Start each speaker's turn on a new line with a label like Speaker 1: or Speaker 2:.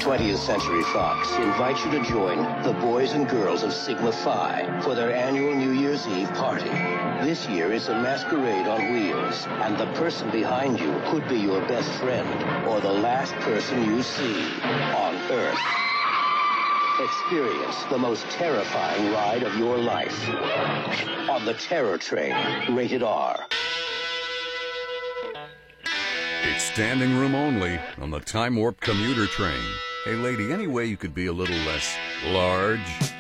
Speaker 1: 20th Century Fox invites you to join the boys and girls of Sigma Phi for their annual New Year's Eve party. This year it's a masquerade on wheels, and the person behind you could be your best friend or the last person you see on Earth. Experience the most terrifying ride of your life on the Terror Train, rated R.
Speaker 2: It's standing room only on the Time Warp commuter train. Hey, lady, any way you could be a little less large?